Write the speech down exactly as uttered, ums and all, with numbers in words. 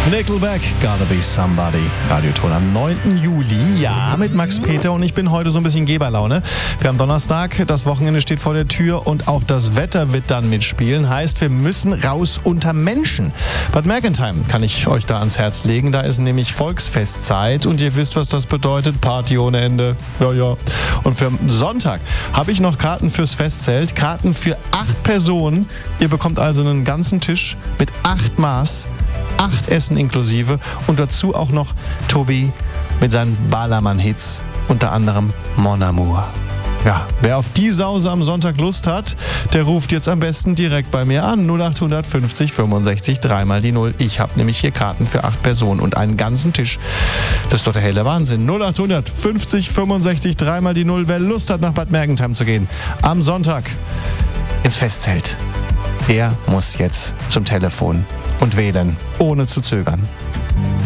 Nickelback, Gotta Be Somebody. Radioton am neunten Juli. Ja, mit Max Peter und ich bin heute so ein bisschen Geberlaune. Wir haben Donnerstag, das Wochenende steht vor der Tür und auch das Wetter wird dann mitspielen. Heißt, wir müssen raus unter Menschen. Bad Mergentheim kann ich euch da ans Herz legen. Da ist nämlich Volksfestzeit und ihr wisst, was das bedeutet. Party ohne Ende. Ja, ja. Und für Sonntag habe ich noch Karten fürs Festzelt. Karten für acht Personen. Ihr bekommt also einen ganzen Tisch mit acht Maß. Acht Essen inklusive und dazu auch noch Tobi mit seinen Ballermann-Hits, unter anderem Mon Amour. Ja, wer auf die Sause am Sonntag Lust hat, der ruft jetzt am besten direkt bei mir an. null acht fünfzig fünfundsechzig, dreimal die Null. Ich habe nämlich hier Karten für acht Personen und einen ganzen Tisch. Das ist doch der helle Wahnsinn. null acht fünfzig fünfundsechzig, dreimal die Null. Wer Lust hat, nach Bad Mergentheim zu gehen, am Sonntag ins Festzelt, der muss jetzt zum Telefon und wählen, ohne zu zögern.